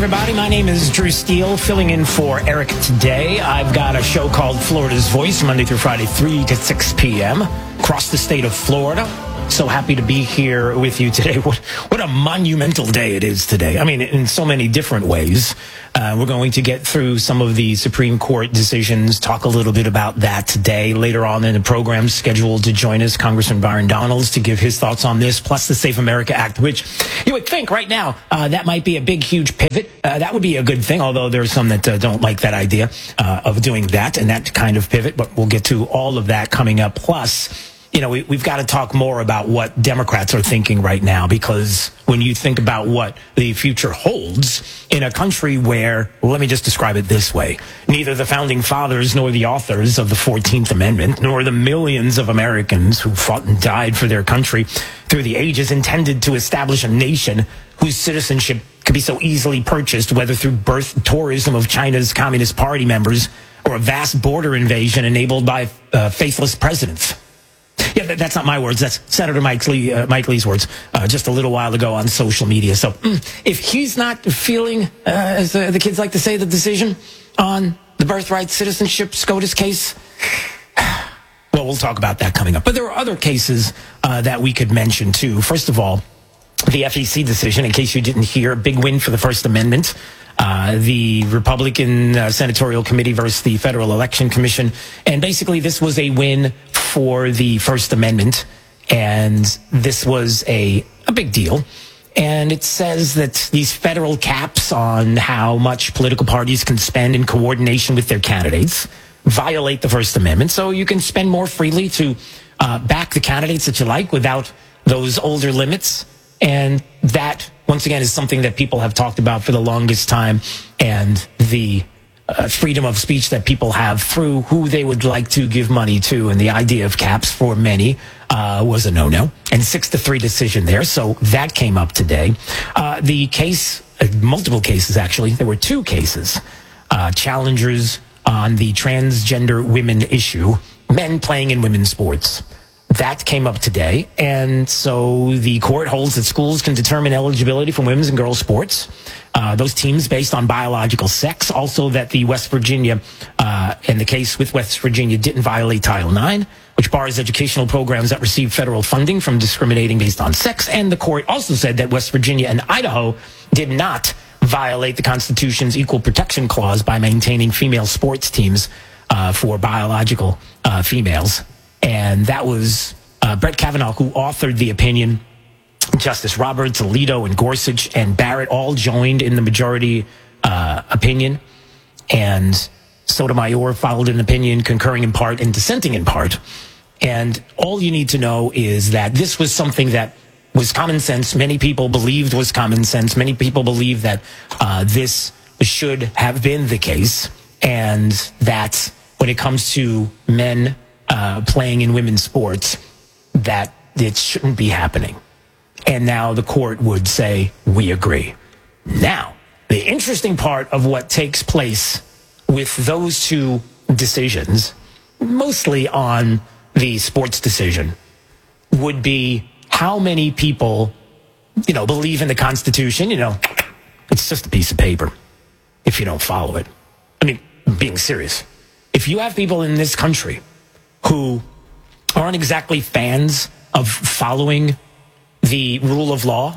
everybody. My name is Drew Steele, filling in for Eric today. I've got a show called Florida's Voice, Monday through Friday, 3 to 6 p.m. across the state of Florida. So happy to be here with you today. What a monumental day it is today. I mean, in so many different ways. We're going to get through some of the Supreme Court decisions, talk a little bit about that today. Later on in the program, scheduled to join us, Congressman Byron Donalds to give his thoughts on this, plus the Safe America Act, which you would think right now that might be a big, huge pivot. That would be a good thing, although there's some that don't like that idea of doing that and that kind of pivot. But we'll get to all of that coming up. Plus, you know, we've got to talk more about what Democrats are thinking right now, because when you think about what the future holds in a country where, well, let me just describe it this way, neither the founding fathers nor the authors of the 14th Amendment, nor the millions of Americans who fought and died for their country through the ages intended to establish a nation whose citizenship could be so easily purchased, whether through birth tourism of China's Communist Party members or a vast border invasion enabled by faithless presidents. Yeah, that's not my words. That's Senator Mike Lee's words just a little while ago on social media. So if he's not feeling, as the kids like to say, the decision on the birthright citizenship SCOTUS case, well, we'll talk about that coming up. But there are other cases that we could mention, too. First of all, the FEC decision, in case you didn't hear, a big win for the First Amendment. The Republican Senatorial Committee versus the Federal Election Commission. And basically, this was a win for the First Amendment, and this was a big deal. And it says that these federal caps on how much political parties can spend in coordination with their candidates violate the First Amendment. So you can spend more freely to back the candidates that you like without those older limits. And that, once again, is something that people have talked about for the longest time, and the freedom of speech that people have through who they would like to give money to, and the idea of caps for many was a no-no, and 6-3 decision there. So that came up today. The case, multiple cases actually, there were two cases, challengers on the transgender women issue, men playing in women's sports. That came up today, and so the court holds that schools can determine eligibility for women's and girls' sports, those teams based on biological sex. Also that the West Virginia, and the case with West Virginia didn't violate Title IX, which bars educational programs that receive federal funding from discriminating based on sex. And the court also said that West Virginia and Idaho did not violate the Constitution's Equal Protection Clause by maintaining female sports teams for biological females. And that was Brett Kavanaugh who authored the opinion. Justice Roberts, Alito, and Gorsuch and Barrett all joined in the majority opinion. And Sotomayor filed an opinion concurring in part and dissenting in part. And all you need to know is that this was something that was common sense. Many people believed was common sense. Many people believe that this should have been the case. And that when it comes to men playing in women's sports, that it shouldn't be happening. And now the court would say, we agree. Now, the interesting part of what takes place with those two decisions, mostly on the sports decision, would be how many people, believe in the Constitution. It's just a piece of paper if you don't follow it. I mean, being serious. If you have people in this country who aren't exactly fans of following the rule of law,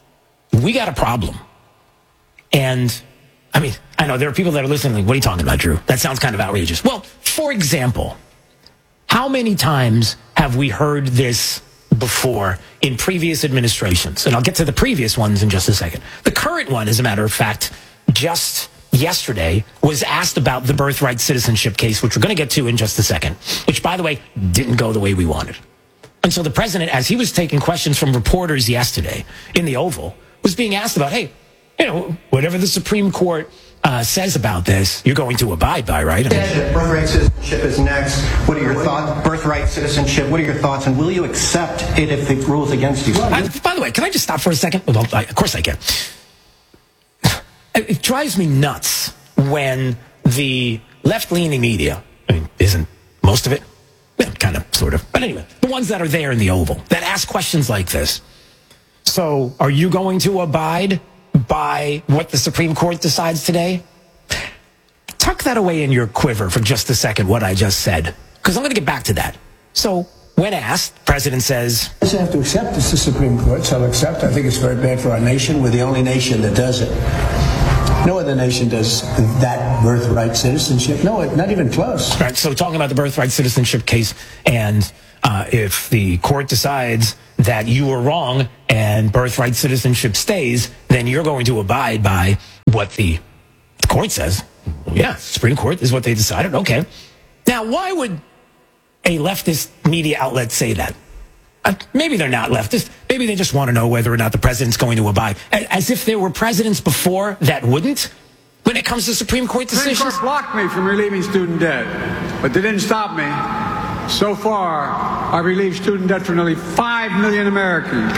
we got a problem. And, I know there are people that are listening like, what are you talking about, Drew? That sounds kind of outrageous. Well, for example, how many times have we heard this before in previous administrations? And I'll get to the previous ones in just a second. The current one, as a matter of fact, just yesterday was asked about the birthright citizenship case, which we're going to get to in just a second, which, by the way, didn't go the way we wanted. And so the president, as he was taking questions from reporters yesterday in the Oval, was being asked about, hey, whatever the Supreme Court says about this, you're going to abide by, right? Birthright citizenship is next. What are your thoughts? Birthright citizenship, what are your thoughts? And will you accept it if it rules against you? By the way, can I just stop for a second? Well, of course I can. It drives me nuts when the left-leaning media, isn't most of it? Well, kind of, sort of. But anyway, the ones that are there in the Oval that ask questions like this. So, are you going to abide by what the Supreme Court decides today? Tuck that away in your quiver for just a second, what I just said, because I'm going to get back to that. So when asked, the president says, I have to accept it's the Supreme Court, so I'll accept. I think it's very bad for our nation. We're the only nation that does it. No other nation does that birthright citizenship. No, not even close. Right, so talking about the birthright citizenship case, and if the court decides that you were wrong and birthright citizenship stays, then you're going to abide by what the court says. Yeah, Supreme Court is what they decided. Okay. Now, why would a leftist media outlet say that? Maybe they're not leftist. Maybe they just want to know whether or not the president's going to abide. As if there were presidents before that wouldn't. When it comes to Supreme Court decisions. Supreme Court blocked me from relieving student debt, but they didn't stop me. So far, I've relieved student debt for nearly 5 million Americans.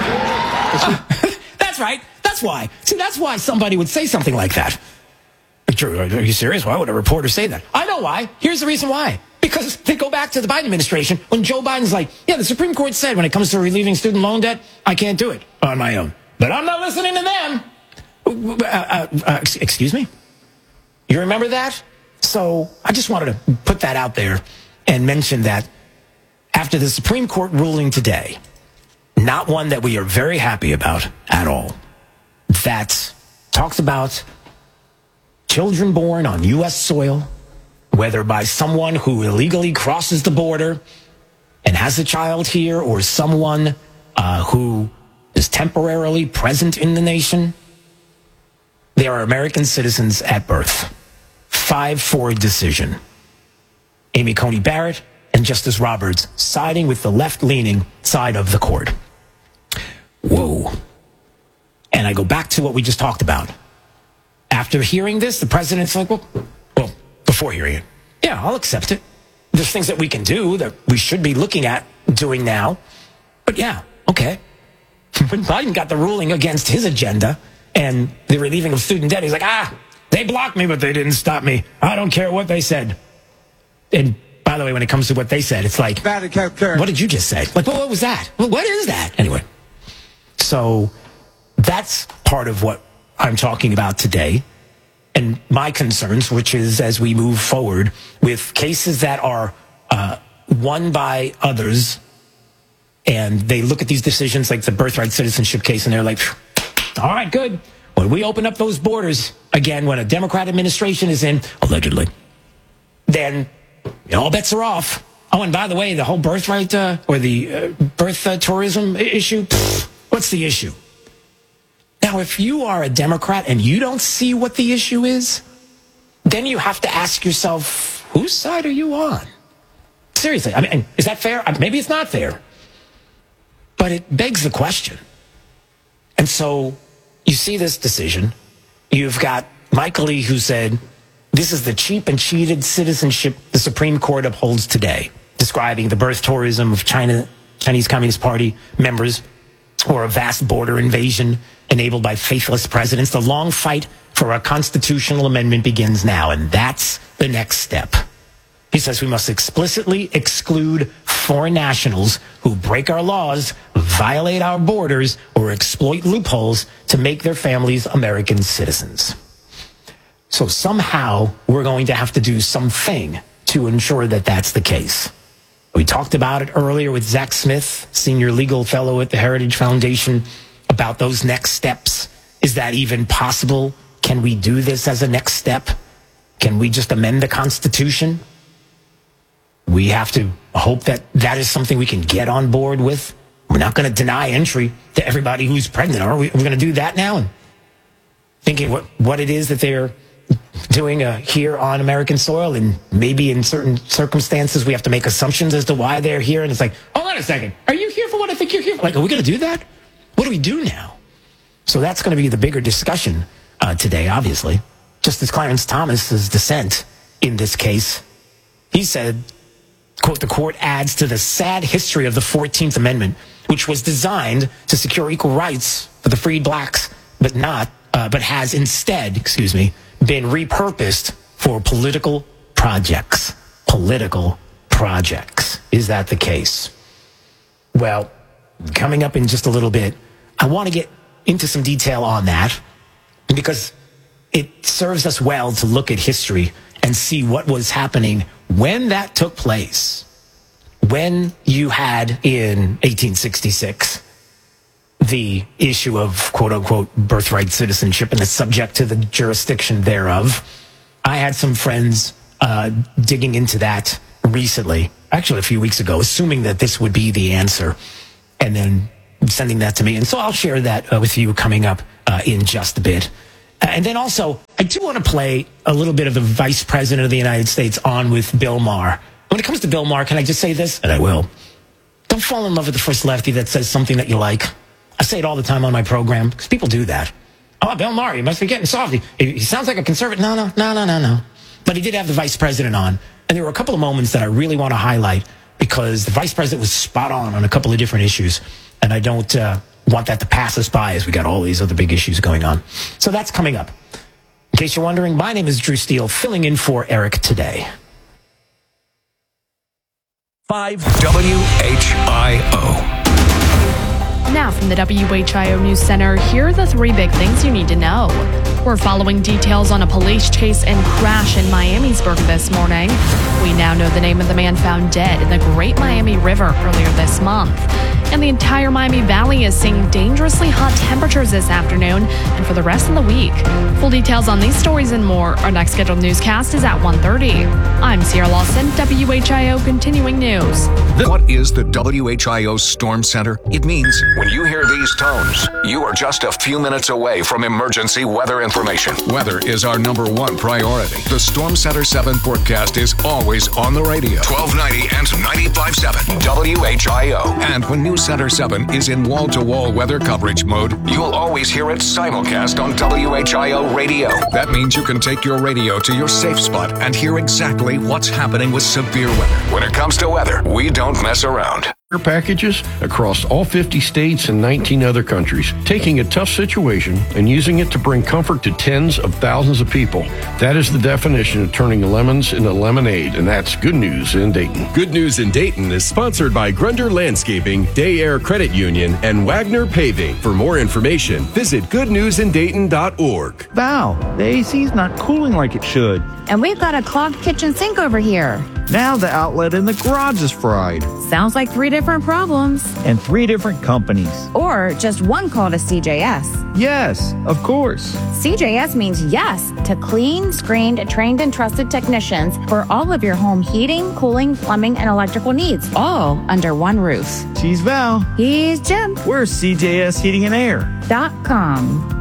That's right. That's why. See, that's why somebody would say something like that. Are you serious? Why would a reporter say that? I know why. Here's the reason why. Because they go back to the Biden administration when Joe Biden's like, yeah, the Supreme Court said when it comes to relieving student loan debt, I can't do it on my own. But I'm not listening to them. Excuse me? You remember that? So I just wanted to put that out there and mention that after the Supreme Court ruling today, not one that we are very happy about at all, that talks about children born on U.S. soil, whether by someone who illegally crosses the border and has a child here or someone who is temporarily present in the nation, they are American citizens at birth. 5-4 decision. Amy Coney Barrett and Justice Roberts siding with the left-leaning side of the court. Whoa. And I go back to what we just talked about. After hearing this, the president's like, well, before hearing it, yeah, I'll accept it. There's things that we can do that we should be looking at doing now. But yeah, okay. When Biden got the ruling against his agenda and the relieving of student debt, he's like, they blocked me, but they didn't stop me. I don't care what they said. And by the way, when it comes to what they said, it's like, what did you just say? Like, well, what was that? Well, what is that? Anyway, so that's part of what I'm talking about today. And my concerns, which is as we move forward with cases that are won by others, and they look at these decisions like the birthright citizenship case, and they're like, all right, good. When we open up those borders again, when a Democrat administration is in, allegedly, then all bets are off. Oh, and by the way, the whole birthright or the birth tourism issue, what's the issue? Now, if you are a Democrat and you don't see what the issue is, then you have to ask yourself, whose side are you on? Seriously, I mean, is that fair? Maybe it's not fair. But it begs the question. And so you see this decision. You've got Michael Lee who said, this is the cheap and cheated citizenship the Supreme Court upholds today, describing the birth tourism of Chinese Communist Party members or a vast border invasion enabled by faithless presidents. The long fight for a constitutional amendment begins now, and that's the next step. He says we must explicitly exclude foreign nationals who break our laws, violate our borders, or exploit loopholes to make their families American citizens. So somehow we're going to have to do something to ensure that that's the case. We talked about it earlier with Zach Smith, senior legal fellow at the Heritage Foundation, about those next steps. Is that even possible? Can we do this as a next step? Can we just amend the Constitution? We have to hope that that is something we can get on board with. We're not going to deny entry to everybody who's pregnant, are we? We're going to do that now? And thinking what it is that they're doing here on American soil, and maybe in certain circumstances we have to make assumptions as to why they're here. And it's like, hold on a second, are you here for what I think you're here for? Like, are we going to do that? What do we do now? So that's going to be the bigger discussion today, obviously. Justice Clarence Thomas's dissent in this case, he said, quote, the court adds to the sad history of the 14th Amendment, which was designed to secure equal rights for the freed blacks, but has instead, been repurposed for political projects. Political projects. Is that the case? Well, coming up in just a little bit, I want to get into some detail on that. because it serves us well to look at history and see what was happening when that took place. When you had in 1866 the issue of quote-unquote birthright citizenship and the subject to the jurisdiction thereof, I had some friends digging into that recently, actually a few weeks ago, assuming that this would be the answer, and then sending that to me. And so I'll share that with you coming up in just a bit. And then also, I do want to play a little bit of the Vice President of the United States on with Bill Maher. When it comes to Bill Maher, can I just say this? And I will. Don't fall in love with the first lefty that says something that you like. I say it all the time on my program, because people do that. Oh, Bill Maher, you must be getting soft. He sounds like a conservative. No. But he did have the Vice President on. And there were a couple of moments that I really want to highlight, because the Vice President was spot on a couple of different issues. And I don't want that to pass us by as we got all these other big issues going on. So that's coming up. In case you're wondering, my name is Drew Steele, filling in for Eric today. 5 WHIO. Now from the WHIO News Center, here are the three big things you need to know. We're following details on a police chase and crash in Miamisburg this morning. We now know the name of the man found dead in the Great Miami River earlier this month. And the entire Miami Valley is seeing dangerously hot temperatures this afternoon and for the rest of the week. Full details on these stories and more. Our next scheduled newscast is at 1:30. I'm Sierra Lawson, WHIO Continuing News. What is the WHIO Storm Center? It means when you hear these tones, you are just a few minutes away from emergency weather information. Weather is our number one priority. The Storm Center 7 forecast is always on the radio. 1290 and 95.7 WHIO. And when News Center 7 is in wall-to-wall weather coverage mode, you'll always hear it simulcast on WHIO radio. That means you can take your radio to your safe spot and hear exactly what's happening with severe weather. When it comes to weather, we don't mess around. Packages across all 50 states and 19 other countries, taking a tough situation and using it to bring comfort to tens of thousands of people. That is the definition of turning lemons into lemonade, and that's Good News in Dayton. Good News in Dayton is sponsored by Grunder Landscaping, Day Air Credit Union, and Wagner Paving. For more information, visit goodnewsindayton.org. Val, the AC's not cooling like it should. And we've got a clogged kitchen sink over here. Now the outlet in the garage is fried. Sounds like 3 different problems. And 3 different companies. Or just one call to CJS. Yes, of course. CJS means yes to clean, screened, trained, and trusted technicians for all of your home heating, cooling, plumbing, and electrical needs, all under one roof. She's Val. He's Jim. We're CJS Heating and Air.com.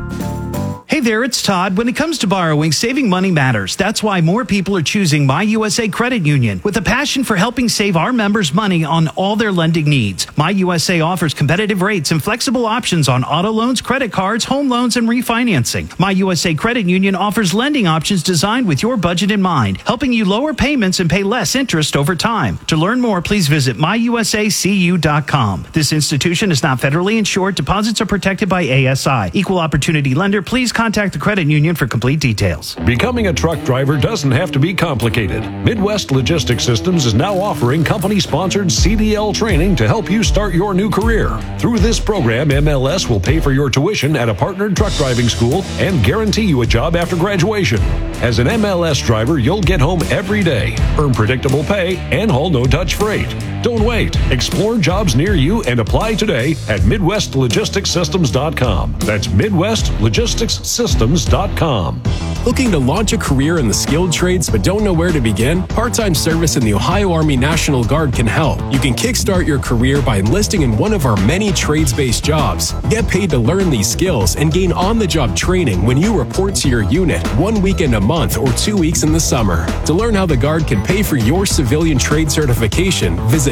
Hey there, it's Todd. When it comes to borrowing, saving money matters. That's why more people are choosing My USA Credit Union. With a passion for helping save our members money on all their lending needs, My USA offers competitive rates and flexible options on auto loans, credit cards, home loans, and refinancing. My USA Credit Union offers lending options designed with your budget in mind, helping you lower payments and pay less interest over time. To learn more, please visit myusacu.com. This institution is not federally insured. Deposits are protected by ASI. Equal opportunity lender. Please contact the credit union for complete details. Becoming a truck driver doesn't have to be complicated. Midwest Logistics Systems is now offering company-sponsored CDL training to help you start your new career. Through this program, MLS will pay for your tuition at a partnered truck driving school and guarantee you a job after graduation. As an MLS driver, you'll get home every day, earn predictable pay, and haul no-touch freight. Don't wait. Explore jobs near you and apply today at MidwestLogisticsSystems.com. That's MidwestLogisticsSystems.com. Looking to launch a career in the skilled trades but don't know where to begin? Part-time service in the Ohio Army National Guard can help. You can kickstart your career by enlisting in one of our many trades-based jobs. Get paid to learn these skills and gain on-the-job training when you report to your unit 1 weekend a month or 2 weeks in the summer. To learn how the Guard can pay for your civilian trade certification, visit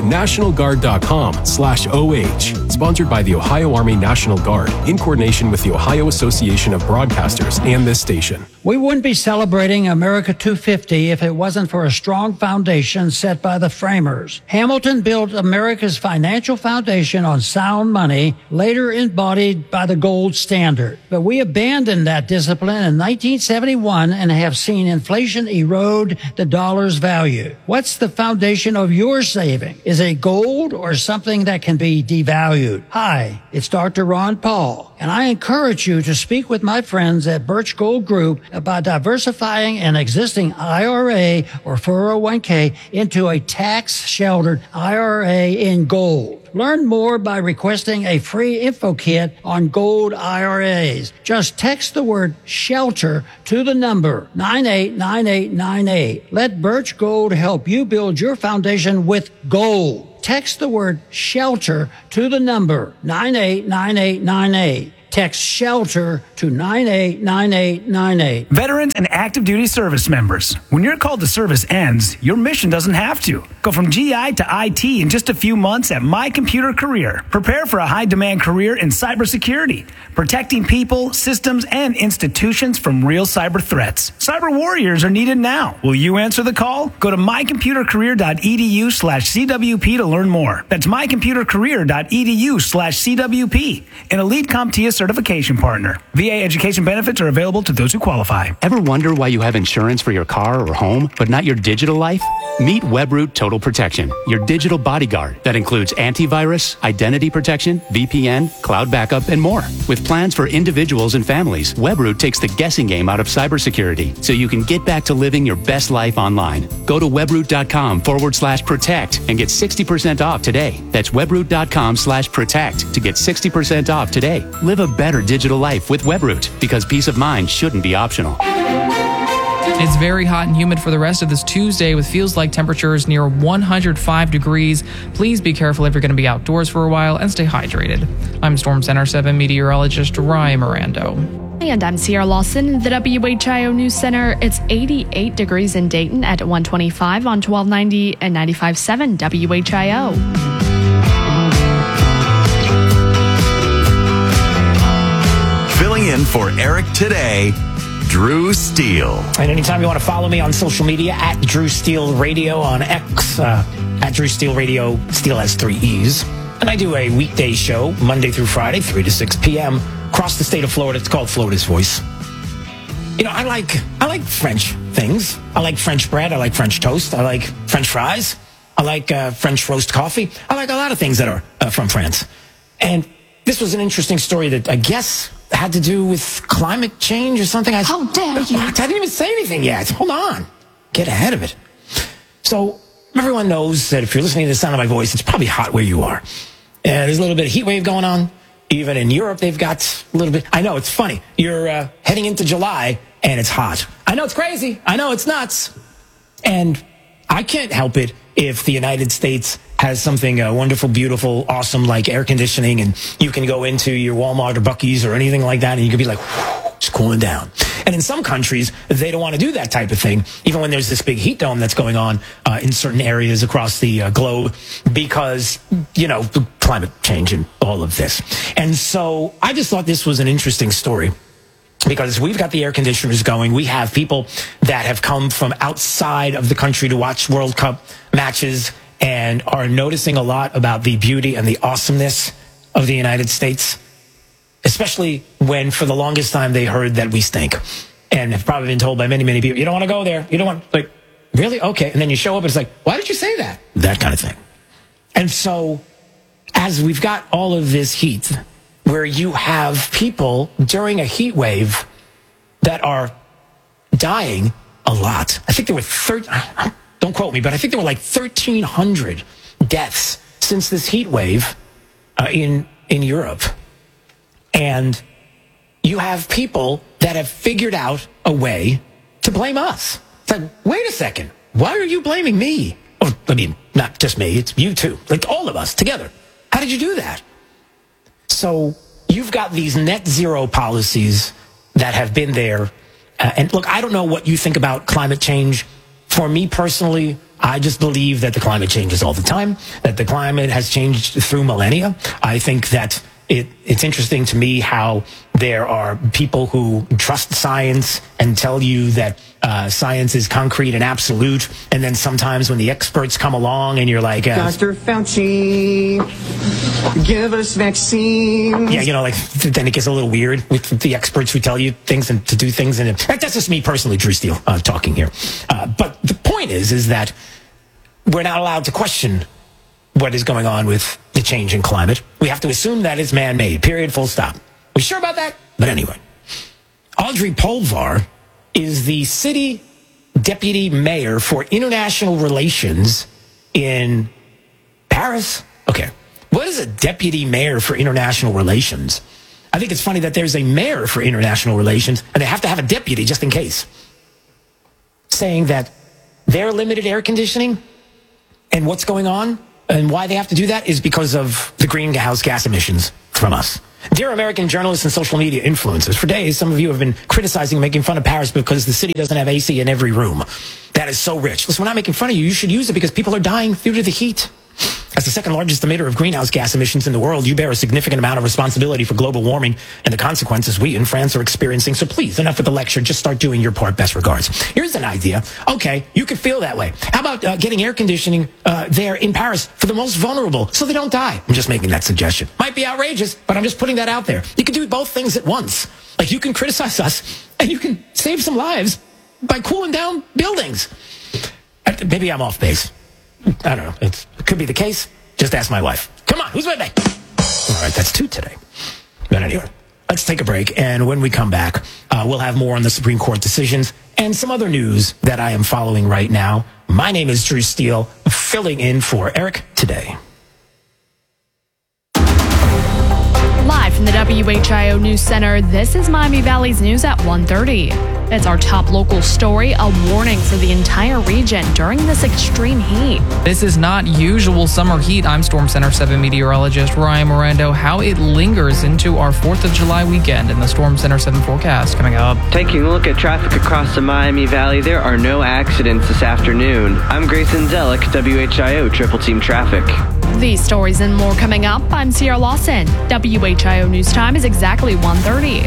nationalguard.com/OH. Sponsored by the Ohio Army National Guard in coordination with the Ohio Association of Broadcasters and this station. We wouldn't be celebrating America 250 if it wasn't for a strong foundation set by the framers. Hamilton built America's financial foundation on sound money, later embodied by the gold standard. But we abandoned that discipline in 1971 and have seen inflation erode the dollar's value. What's the foundation of your saving? Is it gold or something that can be devalued? valued. Hi, it's Dr. Ron Paul, and I encourage you to speak with my friends at Birch Gold Group about diversifying an existing IRA or 401k into a tax-sheltered IRA in gold. Learn more by requesting a free info kit on gold IRAs. Just text the word SHELTER to the number 989898. Let Birch Gold help you build your foundation with gold. Text the word SHELTER to the number 989898. Text SHELTER to 989898. Veterans and active duty service members, when your call to service ends, your mission doesn't have to. Go from GI to IT in just a few months at My Computer Career. Prepare for a high-demand career in cybersecurity, protecting people, systems, and institutions from real cyber threats. Cyber warriors are needed now. Will you answer the call? Go to mycomputercareer.edu/CWP to learn more. That's mycomputercareer.edu/CWP. An Elite CompTIA certification partner. VA education benefits are available to those who qualify. Ever wonder why you have insurance for your car or home, but not your digital life? Meet WebRoot Total Protection, your digital bodyguard that includes antivirus, identity protection, VPN, cloud backup, and more. With plans for individuals and families, WebRoot takes the guessing game out of cybersecurity so you can get back to living your best life online. Go to webroot.com/protect and get 60% off today. That's webroot.com/protect to get 60% off today. Live a better digital life with WebRoot, because peace of mind shouldn't be optional. It's very hot and humid for the rest of this Tuesday with feels-like temperatures near 105 degrees. Please be careful if you're going to be outdoors for a while and stay hydrated. I'm Storm Center 7 meteorologist Ryan Mirando. And I'm Sierra Lawson, the WHIO News Center. It's 88 degrees in Dayton at 125 on 1290 and 95.7 WHIO. Filling in for Eric today, Drew Steele. And anytime you want to follow me on social media, at Drew Steele Radio on X, at Drew Steele Radio, Steele has 3 E's. And I do a weekday show, Monday through Friday, 3 to 6 p.m., across the state of Florida. It's called Florida's Voice. You know, I like French things. I like French bread. I like French toast. I like French fries. I like French roast coffee. I like a lot of things that are from France. And this was an interesting story that I guess had to do with climate change or something. How dare you? I didn't even say anything yet. Hold on. Get ahead of it. So everyone knows that if you're listening to the sound of my voice, it's probably hot where you are. There's a little bit of heat wave going on. Even in Europe, they've got a little bit. I know, it's funny. You're heading into July, and it's hot. I know it's crazy. I know it's nuts. And I can't help it if the United States has something wonderful, beautiful, awesome, like air conditioning, and you can go into your Walmart or Buc-ee's or anything like that, and you can be like, it's cooling down. And in some countries, they don't want to do that type of thing, even when there's this big heat dome that's going on in certain areas across the globe, because, you know, the climate change and all of this. And so I just thought this was an interesting story, because we've got the air conditioners going. We have people that have come from outside of the country to watch World Cup matches and are noticing a lot about the beauty and the awesomeness of the United States, especially when for the longest time they heard that we stink, and have probably been told by many, many people, you don't want to go there. You don't want, like, really? Okay. And then you show up and it's like, why did you say that? That kind of thing. And so as we've got all of this heat, where you have people during a heat wave that are dying a lot. I think there were don't quote me, but I think there were like 1,300 deaths since this heat wave in Europe. And you have people that have figured out a way to blame us. It's like, wait a second, why are you blaming me? Oh, I mean, not just me, it's you too. Like all of us together. How did you do that? So you've got these net zero policies that have been there. And look, I don't know what you think about climate change. For me personally, I just believe that the climate changes all the time, that the climate has changed through millennia. I think that it's interesting to me how there are people who trust science and tell you that science is concrete and absolute, and then sometimes when the experts come along and you're like, Dr. Fauci, give us vaccines. Yeah, you know, like, then it gets a little weird with the experts who tell you things and to do things. And that's just me personally, Drew Steele, talking here. But the point is that we're not allowed to question what is going on with the change in climate. We have to assume that it's man-made, period, full stop. We sure about that? But anyway, Audrey Polvar is the city deputy mayor for international relations in Paris. Okay. What is a deputy mayor for international relations? I think it's funny that there's a mayor for international relations and they have to have a deputy just in case. Saying that their limited air conditioning and what's going on and why they have to do that is because of the greenhouse gas emissions from us. Dear American journalists and social media influencers, for days, some of you have been criticizing, making fun of Paris because the city doesn't have AC in every room. That is so rich. Listen, we're not making fun of you. You should use it because people are dying due to the heat. As the second largest emitter of greenhouse gas emissions in the world, you bear a significant amount of responsibility for global warming and the consequences we in France are experiencing. So please, enough with the lecture. Just start doing your part. Best regards. Here's an idea. Okay, you could feel that way. How about getting air conditioning there in Paris for the most vulnerable so they don't die? I'm just making that suggestion. Might be outrageous, but I'm just putting that out there. You can do both things at once. Like you can criticize us and you can save some lives by cooling down buildings. Maybe I'm off base. I don't know. It could be the case. Just ask my wife. Come on, who's with me? All right, that's 2 today. But anyway, let's take a break. And when we come back, we'll have more on the Supreme Court decisions and some other news that I am following right now. My name is Drew Steele, filling in for Eric today. Live from the WHIO News Center, this is Miami Valley's news at 1:30. It's our top local story, a warning for the entire region during this extreme heat. This is not usual summer heat. I'm Storm Center 7 meteorologist Ryan Mirando. How it lingers into our 4th of July weekend in the Storm Center 7 forecast coming up. Taking a look at traffic across the Miami Valley, there are no accidents this afternoon. I'm Grayson Zellick, WHIO Triple Team Traffic. These stories and more coming up. I'm Sierra Lawson. WHIO News Time is exactly 1:30.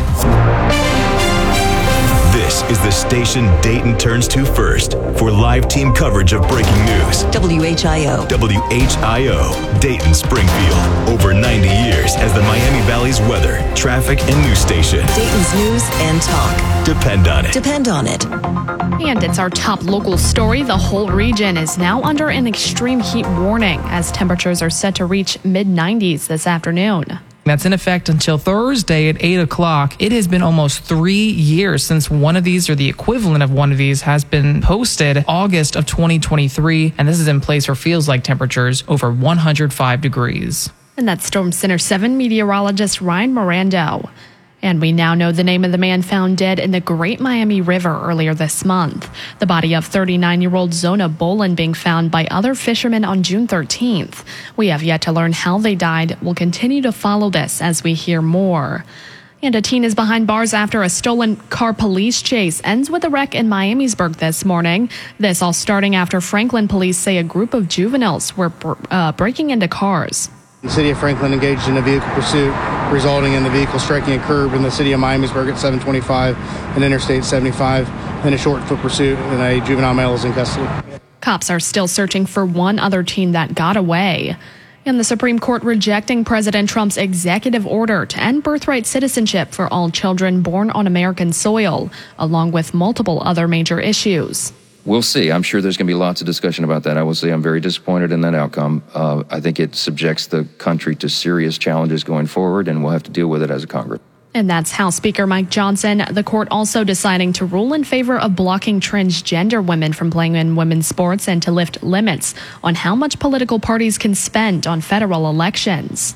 This is the station Dayton turns to first for live team coverage of breaking news. WHIO. WHIO, Dayton Springfield. Over 90 years as the Miami Valley's weather, traffic, and news station. Dayton's news and talk. Depend on it. Depend on it. And it's our top local story. The whole region is now under an extreme heat warning as temperatures are set to reach mid-90s this afternoon. That's in effect until Thursday at 8 o'clock. It has been almost 3 years since one of these, or the equivalent of one of these, has been posted, August of 2023. And this is in place for feels like temperatures over 105 degrees. And that's Storm Center 7 meteorologist Ryan Mirando. And we now know the name of the man found dead in the Great Miami River earlier this month. The body of 39-year-old Zona Bolin being found by other fishermen on June 13th. We have yet to learn how they died. We'll continue to follow this as we hear more. And a teen is behind bars after a stolen car police chase ends with a wreck in Miamisburg this morning. This all starting after Franklin police say a group of juveniles were breaking into cars. The city of Franklin engaged in a vehicle pursuit, resulting in the vehicle striking a curb in the city of Miamisburg at 725 and Interstate 75. In a short foot pursuit, and a juvenile male is in custody. Cops are still searching for one other teen that got away. And the Supreme Court rejecting President Trump's executive order to end birthright citizenship for all children born on American soil, along with multiple other major issues. We'll see. I'm sure there's going to be lots of discussion about that. I will say I'm very disappointed in that outcome. I think it subjects the country to serious challenges going forward, and we'll have to deal with it as a Congress. And that's House Speaker Mike Johnson. The court also deciding to rule in favor of blocking transgender women from playing in women's sports and to lift limits on how much political parties can spend on federal elections.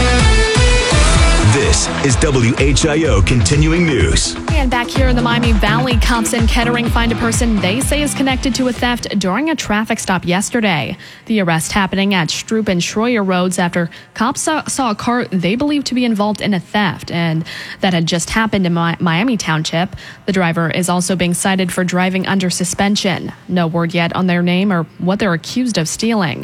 This is WHIO Continuing News. And back here in the Miami Valley, cops in Kettering find a person they say is connected to a theft during a traffic stop yesterday. The arrest happening at Stroop and Schroyer Roads after cops saw a car they believe to be involved in a theft, and that had just happened in Miami Township. The driver is also being cited for driving under suspension. No word yet on their name or what they're accused of stealing.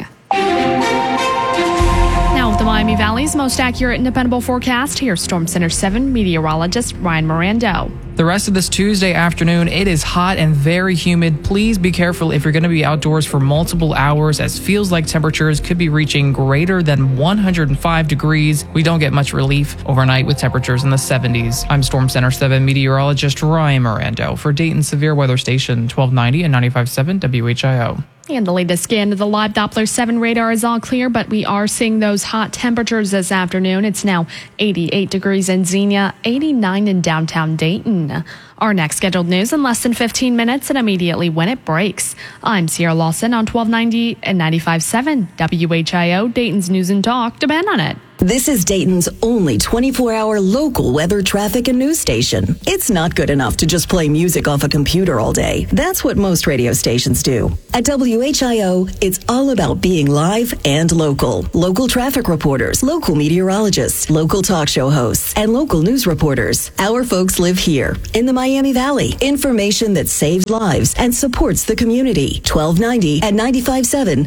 Now, with the Miami Valley's most accurate and dependable forecast, here's Storm Center 7 meteorologist Ryan Mirando. The rest of this Tuesday afternoon, it is hot and very humid. Please be careful if you're going to be outdoors for multiple hours, as feels like temperatures could be reaching greater than 105 degrees. We don't get much relief overnight with temperatures in the 70s. I'm Storm Center 7 meteorologist Ryan Mirando for Dayton Severe Weather Station 1290 and 95.7 WHIO. And the latest scan of the live Doppler 7 radar is all clear, but we are seeing those hot temperatures this afternoon. It's now 88 degrees in Xenia, 89 in downtown Dayton. Our next scheduled news in less than 15 minutes and immediately when it breaks. I'm Sierra Lawson on 1290 and 95.7 WHIO, Dayton's News and Talk. Depend on it. This is Dayton's only 24-hour local weather, traffic, and news station. It's not good enough to just play music off a computer all day. That's what most radio stations do. At WHIO, it's all about being live and local. Local traffic reporters, local meteorologists, local talk show hosts, and local news reporters. Our folks live here in the Miami Valley. Information that saves lives and supports the community. 1290 and 95.7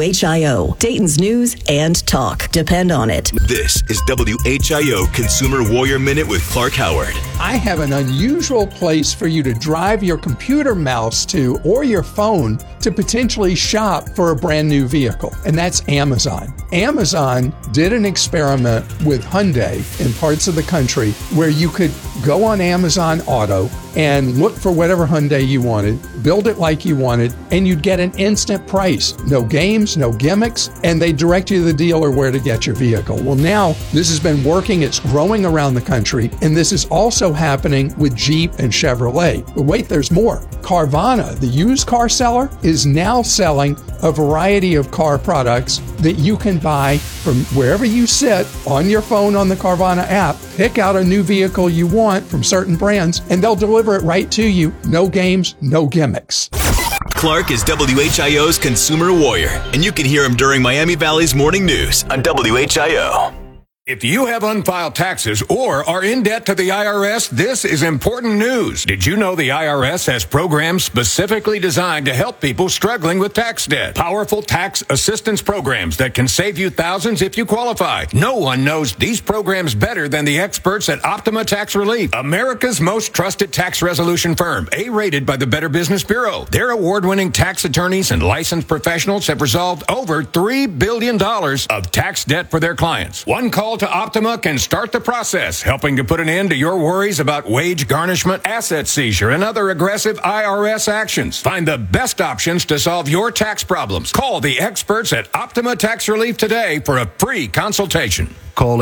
WHIO. Dayton's News and Talk. Depend on it. This is WHIO Consumer Warrior Minute with Clark Howard. I have an unusual place for you to drive your computer mouse to or your phone to potentially shop for a brand new vehicle, and that's Amazon. Amazon did an experiment with Hyundai in parts of the country where you could go on Amazon Auto and look for whatever Hyundai you wanted, build it like you wanted, and you'd get an instant price. No games, no gimmicks, and they direct you to the dealer where to get your vehicle. Well, now this has been working. It's growing around the country, and this is also happening with Jeep and Chevrolet. But wait, there's more. Carvana, the used car seller, is now selling a variety of car products that you can buy from wherever you sit on your phone on the Carvana app. Pick out a new vehicle you want from certain brands, and they'll deliver it right to you. No games, no gimmicks. Clark is WHIO's Consumer Warrior, and you can hear him during Miami Valley's morning news on WHIO. If you have unfiled taxes or are in debt to the IRS, this is important news. Did you know the IRS has programs specifically designed to help people struggling with tax debt? Powerful tax assistance programs that can save you thousands if you qualify. No one knows these programs better than the experts at Optima Tax Relief, America's most trusted tax resolution firm, A-rated by the Better Business Bureau. Their award-winning tax attorneys and licensed professionals have resolved over $3 billion of tax debt for their clients. One call to Optima can start the process, helping to put an end to your worries about wage garnishment, asset seizure, and other aggressive IRS actions. Find the best options to solve your tax problems. Call the experts at Optima Tax Relief today for a free consultation. Call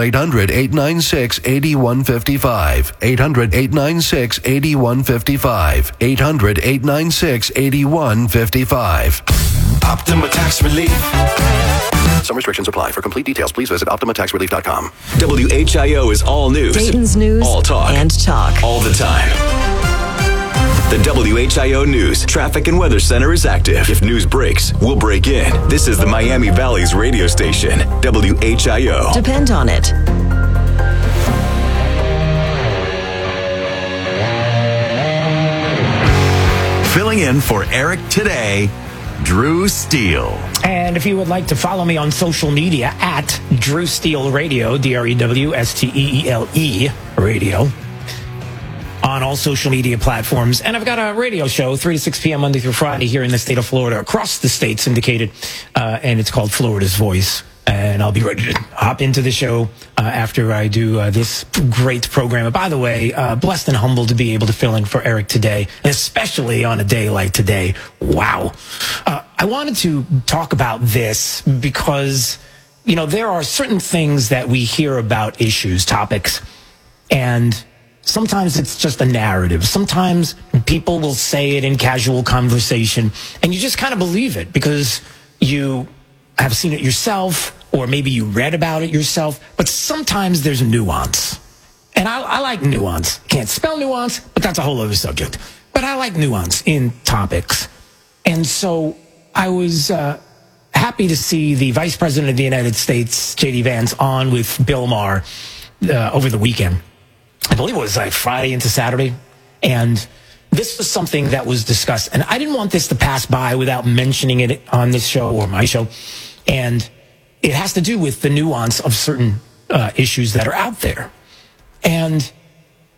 800-896-8155. 800-896-8155. 800-896-8155. Optima Tax Relief. Some restrictions apply. For complete details, please visit OptimaTaxRelief.com. WHIO is all news. Dayton's News all talk. And Talk. All the time. The WHIO News Traffic and Weather Center is active. If news breaks, we'll break in. This is the Miami Valley's radio station, WHIO. Depend on it. Filling in for Eric today, Drew Steele. And if you would like to follow me on social media at Drew Steele Radio, DREWSTEELE Radio, on all social media platforms. And I've got a radio show, 3 to 6 p.m. Monday through Friday here in the state of Florida, across the state, syndicated, and it's called Florida's Voice. And I'll be ready to hop into the show after I do this great program. And by the way, blessed and humbled to be able to fill in for Eric today, and especially on a day like today. Wow. I wanted to talk about this because, you know, there are certain things that we hear about issues, topics, and sometimes it's just a narrative. Sometimes people will say it in casual conversation, and you just kind of believe it because you have seen it yourself, or maybe you read about it yourself, but sometimes there's nuance. And I like nuance. Can't spell nuance, but that's a whole other subject. But I like nuance in topics. And so I was happy to see the Vice President of the United States, J.D. Vance, on with Bill Maher over the weekend. I believe it was like Friday into Saturday. And this was something that was discussed. And I didn't want this to pass by without mentioning it on this show or my show. And it has to do with the nuance of certain issues that are out there. And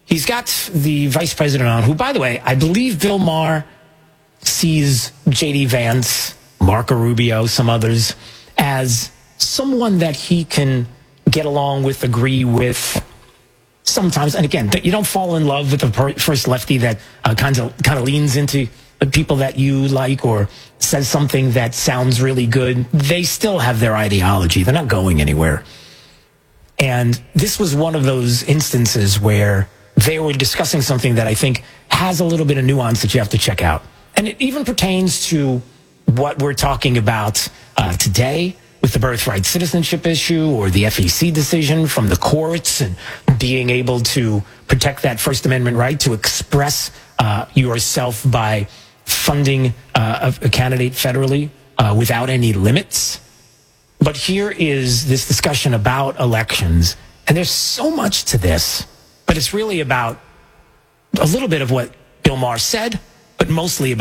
he's got the vice president on, who, by the way, I believe Bill Maher sees J.D. Vance, Marco Rubio, some others, as someone that he can get along with, agree with sometimes. And again, you don't fall in love with the first lefty that kind of leans into the people that you like or says something that sounds really good. They still have their ideology. They're not going anywhere. And this was one of those instances where they were discussing something that I think has a little bit of nuance that you have to check out. And it even pertains to what we're talking about today with the birthright citizenship issue or the FEC decision from the courts and being able to protect that First Amendment right to express yourself by funding a candidate federally without any limits. But here is this discussion about elections, and there's so much to this, but it's really about a little bit of what Bill Maher said, but mostly about